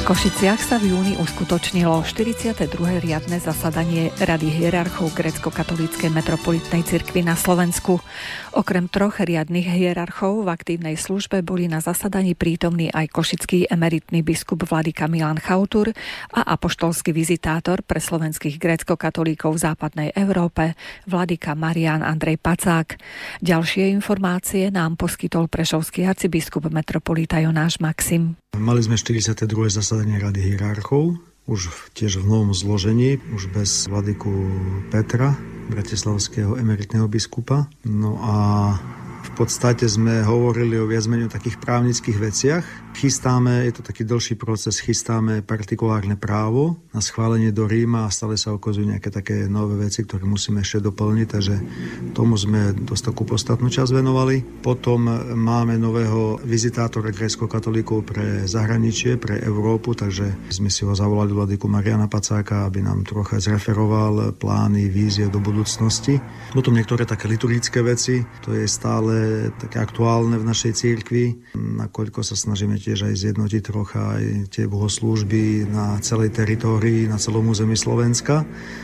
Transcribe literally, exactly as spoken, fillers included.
V Košiciach sa v júni uskutočnilo štyridsiate druhé riadne zasadanie Rady hierarchov grécko-katolíckej metropolitnej cirkvi na Slovensku. Okrem troch riadnych hierarchov v aktívnej službe boli na zasadaní prítomní aj košický emeritný biskup vladyka Milan Chautur a apoštolský vizitátor pre slovenských grécko-katolíkov v západnej Európe vladyka Marián Andrej Pacák. Ďalšie informácie nám poskytol prešovský arcibiskup metropolita Jonáš Maxim. Mali sme štyridsiate druhé zasadanie Rady hierarchov, už tiež v novom zložení, už bez vladyku Petra, bratislavského emeritného biskupa. No a v podstate sme hovorili o viac menej takých právnických veciach. Chystáme, je to taký dlhší proces, chystáme partikulárne právo na schválenie do Ríma a stále sa ukazujú nejaké také nové veci, ktoré musíme ešte doplniť, takže tomu sme dosť takú podstatnú časť venovali. Potom máme nového vizitátora grécko-katolíkov pre zahraničie, pre Európu, takže sme si ho zavolali vladyku Mariána Pacáka, aby nám trocha zreferoval plány, vízie do budúcnosti. Potom niektoré také liturgické veci, to je stále také aktuálne v našej cirkvi, nakoľko sa snažíme tiež aj zjednotiť trocha aj tie bohoslúžby na celej teritórii, na celom území Slovenska.